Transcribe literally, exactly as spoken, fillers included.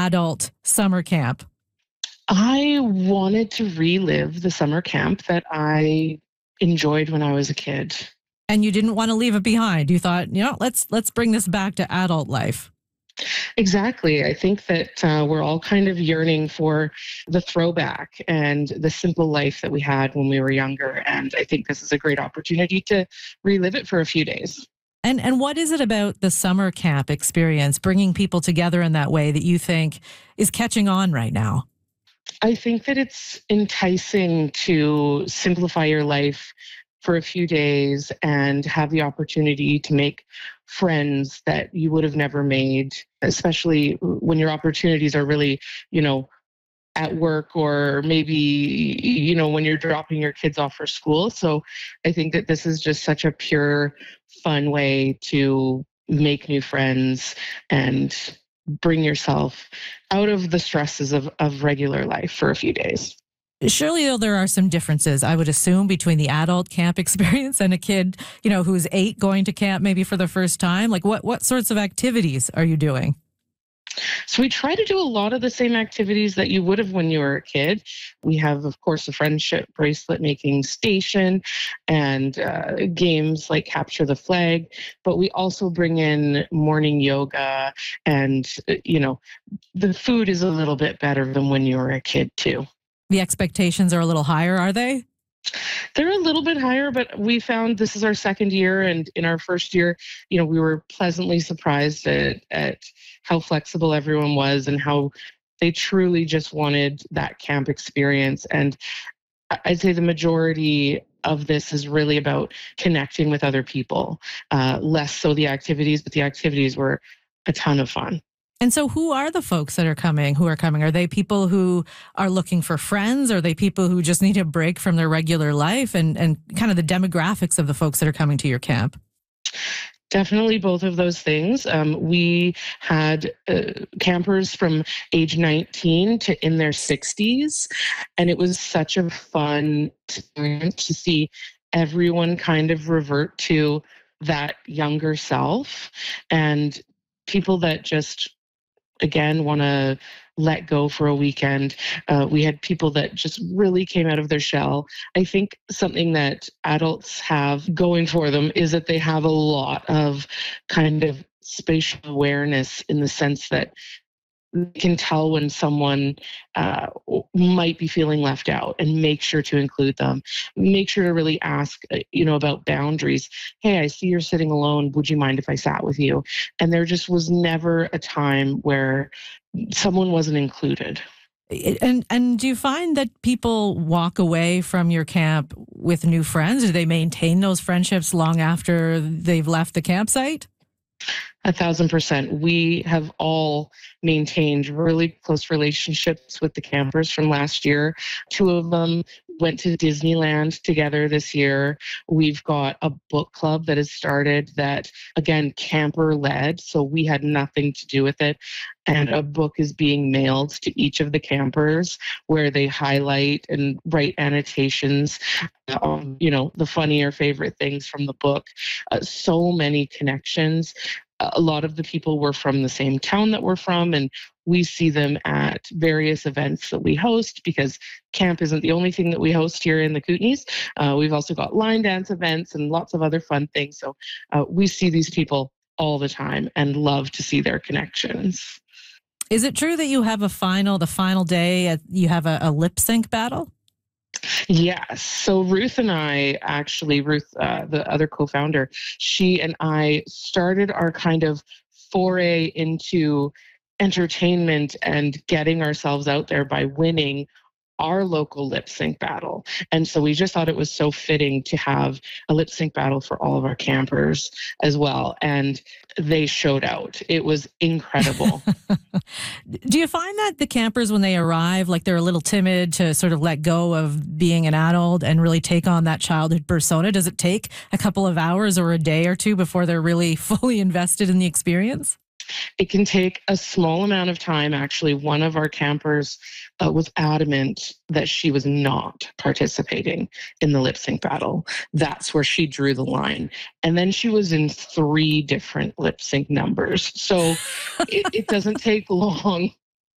adult summer camp? I wanted to relive the summer camp that I enjoyed when I was a kid. And you didn't want to leave it behind. You thought, you know, let's let's bring this back to adult life. Exactly. I think that uh, we're all kind of yearning for the throwback and the simple life that we had when we were younger. And I think this is a great opportunity to relive it for a few days. And and what is it about the summer camp experience, bringing people together in that way, that you think is catching on right now? I think that it's enticing to simplify your life for a few days and have the opportunity to make friends that you would have never made, especially when your opportunities are really, you know, at work, or maybe, you know, when you're dropping your kids off for school. So I think that this is just such a pure, fun way to make new friends and bring yourself out of the stresses of, of regular life for a few days. Surely, though, there are some differences, I would assume, between the adult camp experience and a kid, you know, who's eight going to camp maybe for the first time. Like, what, what sorts of activities are you doing? So we try to do a lot of the same activities that you would have when you were a kid. We have, of course, a friendship bracelet making station and uh, games like Capture the Flag, but we also bring in morning yoga, and, uh, you know, the food is a little bit better than when you were a kid too. The expectations are a little higher, are they? They're a little bit higher, but we found this is our second year. And in our first year, you know, we were pleasantly surprised at, at how flexible everyone was and how they truly just wanted that camp experience. And I- I'd say the majority of this is really about connecting with other people, uh, less so the activities, but the activities were a ton of fun. And so who are the folks that are coming, who are coming? Are they people who are looking for friends? Are they people who just need a break from their regular life? And, and kind of the demographics of the folks that are coming to your camp? Definitely both of those things. Um, we had uh, campers from age nineteen to in their sixties, and it was such a fun experience to see everyone kind of revert to that younger self, and people that just, again, want to let go for a weekend. Uh, we had people that just really came out of their shell. I think something that adults have going for them is that they have a lot of kind of spatial awareness, in the sense that they can tell when someone uh, might be feeling left out, and make sure to include them. Make sure to really ask, uh, you know, about boundaries. Hey, I see you're sitting alone. Would you mind if I sat with you? And there just was never a time where someone wasn't included. And and do you find that people walk away from your camp with new friends? Do they maintain those friendships long after they've left the campsite? A thousand percent. We have all maintained really close relationships with the campers from last year. Two of them went to Disneyland together this year. We've got a book club that has started that, again, camper led. So we had nothing to do with it. And a book is being mailed to each of the campers where they highlight and write annotations, um, you know, the funny or favorite things from the book. Uh, so many connections. A lot of the people were from the same town that we're from, and we see them at various events that we host, because camp isn't the only thing that we host here in the Kootenays. Uh, we've also got line dance events and lots of other fun things. So uh, we see these people all the time and love to see their connections. Is it true that you have a final, the final day, uh, you have a, a lip sync battle? Yes. So Ruth and I, actually, Ruth, uh, the other co-founder, she and I started our kind of foray into entertainment and getting ourselves out there by winning our local lip sync battle. And so we just thought it was so fitting to have a lip sync battle for all of our campers as well. And they showed out. It was incredible. Do you find that the campers, when they arrive, like they're a little timid to sort of let go of being an adult and really take on that childhood persona? Does it take a couple of hours or a day or two before they're really fully invested in the experience? It can take a small amount of time. Actually, one of our campers uh, was adamant that she was not participating in the lip sync battle. That's where she drew the line. And then she was in three different lip sync numbers. So it, it doesn't take long